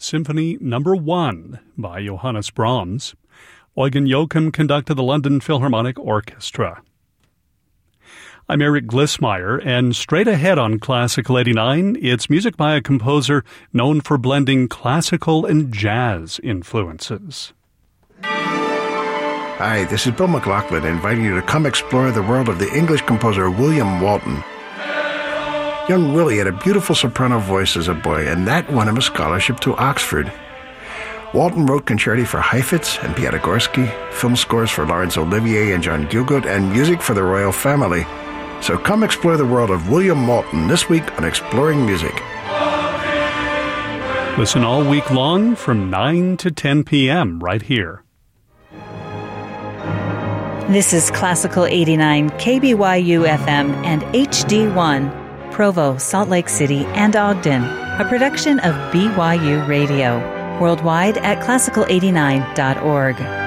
Symphony No. 1 by Johannes Brahms. Eugen Joachim conducted the London Philharmonic Orchestra. I'm Eric Glissmeyer, and straight ahead on Classical 89, it's music by a composer known for blending classical and jazz influences. Hi, this is Bill McLaughlin inviting you to come explore the world of the English composer William Walton. Young Willie had a beautiful soprano voice as a boy, and that won him a scholarship to Oxford. Walton wrote concerti for Heifetz and Piatigorsky, film scores for Laurence Olivier and John Gielgud, and music for the royal family. So come explore the world of William Walton this week on Exploring Music. Listen all week long from 9 to 10 p.m. right here. This is Classical 89 KBYU FM and HD1, Provo, Salt Lake City, and Ogden, a production of BYU Radio. Worldwide at classical89.org.